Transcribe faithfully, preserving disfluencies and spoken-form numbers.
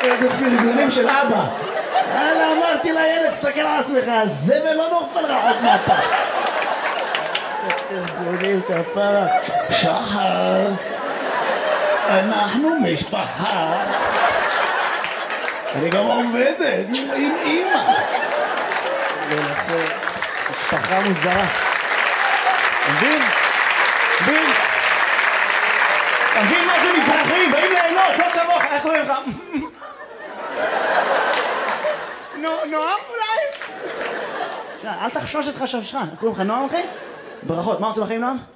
איזה פרגונים של אבא. יאללה, אמרתי לילד, תסתכל על עצמך, הזבל לא נופל רחוק מהפח. פרגונים כפרה. שחר, אנחנו משפחה. אני גם עובדת עם אמא. משפחה מוזרה. מבין? מבין? מבין מה זה מזרחים? באים ליהנות, לא כמוך, איך קוראים לך? נועם אולי? אל תחשוש את חששך, איך קוראים לך נועם אחי? ברכות, מה עושים אחי נועם?